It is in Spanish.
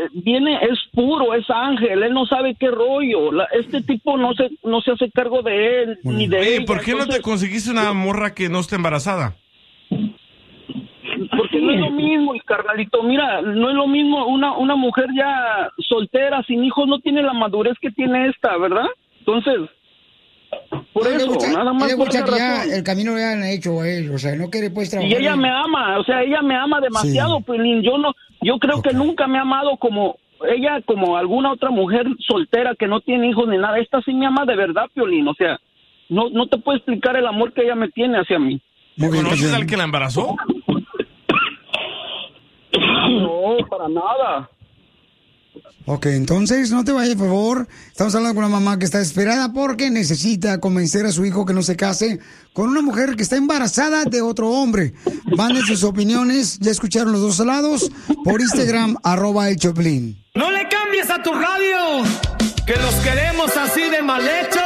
es puro, es ángel, él no sabe qué rollo. Este tipo no se hace cargo de él, ni de Oye, ella. ¿por qué no te conseguiste una morra que no esté embarazada? Porque no es lo mismo, carnalito. Mira, no es lo mismo una mujer ya soltera, sin hijos, no tiene la madurez que tiene esta, ¿verdad? Entonces, por eso, nada más por esa que ya razón. el camino ya han hecho a él, o sea, no quiere pues trabajar. Y ella me ama, o sea, ella me ama demasiado, Sí. Piolín. Yo creo que nunca me ha amado como ella, como alguna otra mujer soltera que no tiene hijos ni nada. Esta sí me ama de verdad, Piolín, o sea, no te puedo explicar el amor que ella me tiene hacia mí. ¿Conoces al que la embarazó? No, para nada. Ok, entonces no te vayas, por favor. Estamos hablando con una mamá que está desesperada porque necesita convencer a su hijo que no se case con una mujer que está embarazada de otro hombre. Manden sus opiniones, ya escucharon los dos lados, por Instagram, @El Choplin. No le cambies a tu radio, que los queremos así de mal hecho.